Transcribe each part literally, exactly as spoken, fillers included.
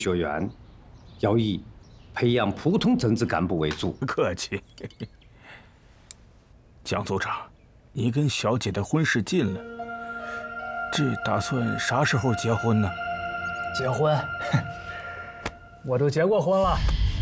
学院要以培养普通政治干部为主。 客气。江组长，你跟小姐的婚事近了，这打算啥时候结婚呢？ 结婚？我都结过婚了。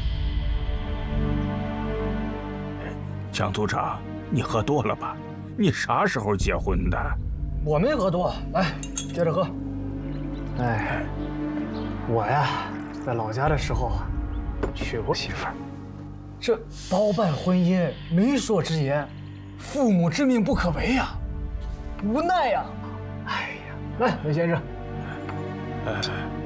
江组长，你喝多了吧？你啥时候结婚的？ 我没喝多，来，接着喝。哎，我呀，在老家的时候娶过媳妇儿，这包办婚姻，媒妁之言，父母之命不可违呀，无奈呀。哎呀，来，韦先生。 呃，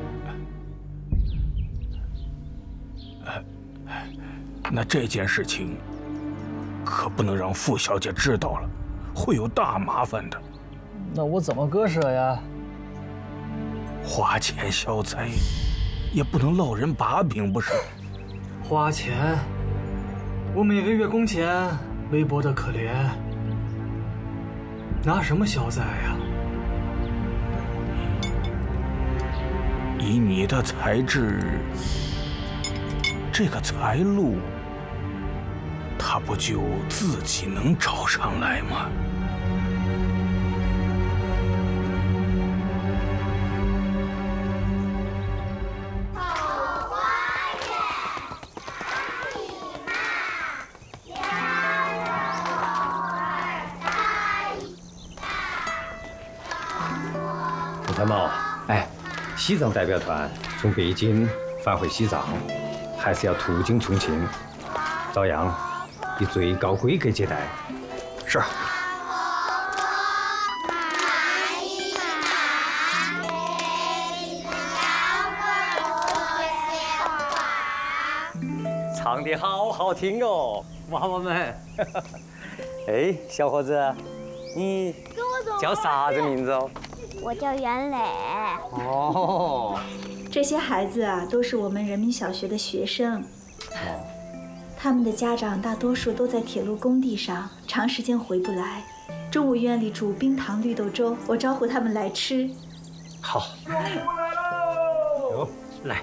呃，那这件事情可不能让傅小姐知道了，会有大麻烦的。 那我怎么割舍呀？ 花钱消灾，也不能落人把柄，不是？ 花钱，我每个月工钱微薄的可怜，拿什么消灾呀？ 以你的才智，这个财路，他不就自己能找上来吗？ 三毛，哎，西藏代表团从北京返回西藏，还是要途经重庆，照样以最高规格接待。 是。 唱得好好听哦，娃娃们。哎，小伙子，你叫啥子名字哦？ 我叫袁磊。 哦， 这些孩子啊，都是我们人民小学的学生。哦，他们的家长大多数都在铁路工地上，长时间回不来。中午院里煮冰糖绿豆粥，我招呼他们来吃。 好。哟，来，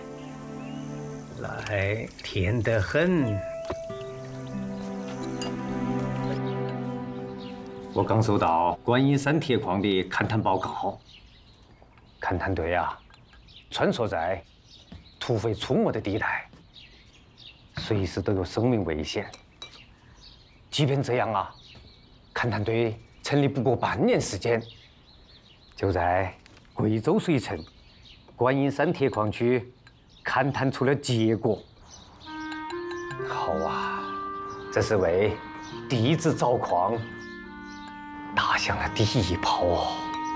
来，甜得很。我刚收到观音山铁矿的勘探报告。勘探队啊，穿梭在土匪出没的地带，随时都有生命危险。即便这样啊，勘探队成立不过半年时间，就在贵州随城观音山铁矿区勘探出了结果。好啊，这是为地质找矿打响了第一炮哦。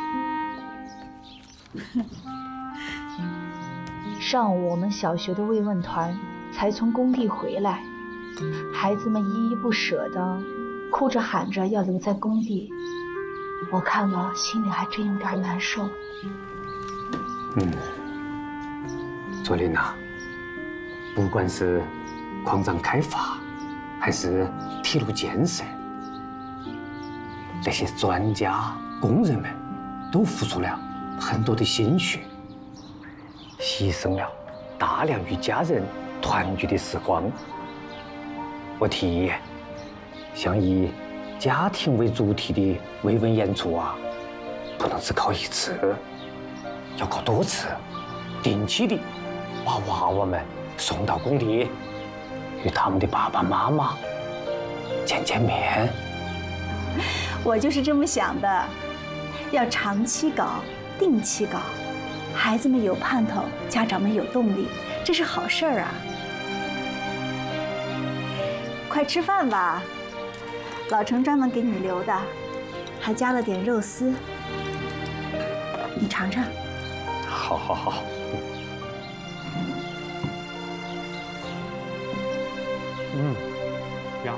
上午我们小学的慰问团才从工地回来，孩子们依依不舍的哭着喊着要留在工地，我看了心里还真有点难受。 嗯，左琳呐，不管是矿藏开发还是铁路建设，那些专家工人们都付出了很多的鲜血，牺牲了大量与家人团聚的时光。我提议，像以家庭为主题的慰问演出啊，不能只搞一次，要搞多次，定期的把娃娃们送到工地，与他们的爸爸妈妈见见面。 我就是这么想的，要长期搞，定期搞，孩子们有盼头，家长们有动力，这是好事儿啊！快吃饭吧，老程专门给你留的，还加了点肉丝，你尝尝。 好，好，好。嗯，香。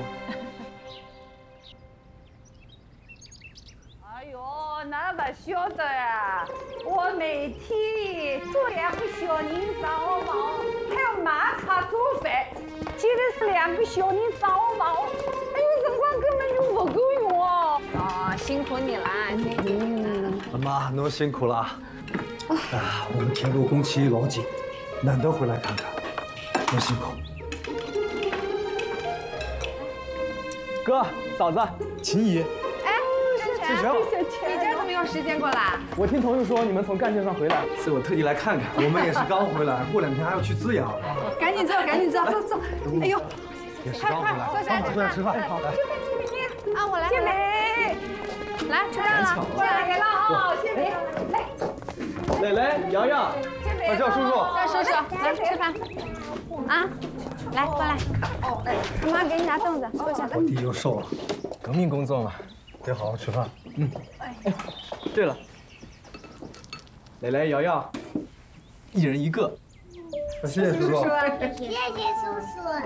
哎呦，那么晓得啊！我每天煮两个小人烧包，还要买茶做饭，现在是两个小人烧包，哎呦，辰光根本就不够用哦。 哦，辛苦你了，辛苦你了。 妈妈，侬辛苦了。啊，我们铁路工期老紧， 难得回来看看，多辛苦。哥，嫂子，秦姨， 哎，志全，你这怎么有时间过来？ 我听朋友说你们从干线上回来，所以我特地来看看。我们也是刚回来，过两天还要去资阳。 赶紧坐，赶紧坐，坐坐。哎呦， 也是刚回来， 坐下， 坐下吃饭。好，来。 啊，我来。谢美，来出站了，过来给了啊，谢美，来。 蕾蕾、洋洋，快叫叔叔。 叫叔叔，来吃饭。啊，来过来。妈给你拿凳子，坐下。 我弟又瘦了，革命工作嘛，得好好吃饭。嗯。哎，对了，蕾蕾、洋洋，一人一个。谢谢叔叔。 谢谢叔叔。